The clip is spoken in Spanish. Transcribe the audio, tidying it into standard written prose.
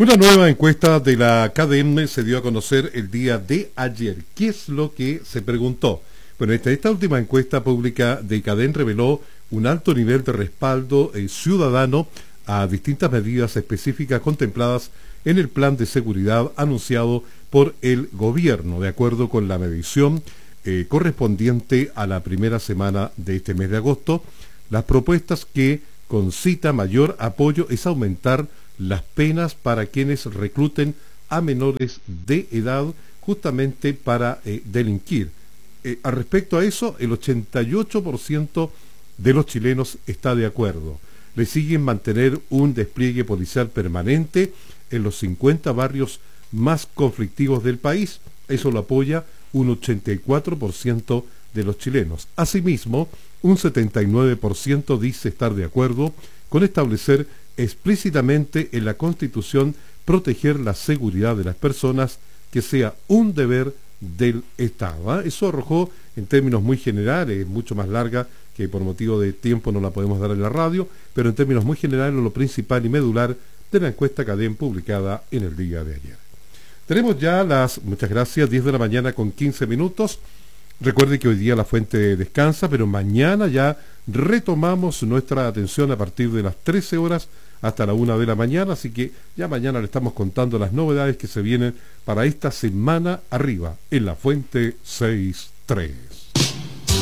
Una nueva encuesta de la CADEM se dio a conocer el día de ayer. ¿Qué es lo que se preguntó? Bueno, esta última encuesta pública de CADEM reveló un alto nivel de respaldo ciudadano a distintas medidas específicas contempladas en el plan de seguridad anunciado por el gobierno, de acuerdo con la medición correspondiente a la primera semana de este mes de agosto. Las propuestas que concita mayor apoyo es aumentar las penas para quienes recluten a menores de edad justamente para delinquir. Al respecto a eso, el 88% de los chilenos está de acuerdo. Le siguen mantener un despliegue policial permanente en los 50 barrios más conflictivos del país. Eso lo apoya un 84% de los chilenos. Asimismo, un 79% dice estar de acuerdo con establecer explícitamente en la Constitución proteger la seguridad de las personas, que sea un deber del Estado. Eso arrojó en términos muy generales, mucho más larga, que por motivo de tiempo no la podemos dar en la radio, pero en términos muy generales lo principal y medular de la encuesta CADEM publicada en el día de ayer. Tenemos ya muchas gracias, 10 de la mañana con 15 minutos. Recuerde que hoy día La Fuente descansa, pero mañana ya retomamos nuestra atención a partir de las 13 horas hasta la 1 de la mañana, así que ya mañana le estamos contando las novedades que se vienen para esta semana arriba en La Fuente 6.3.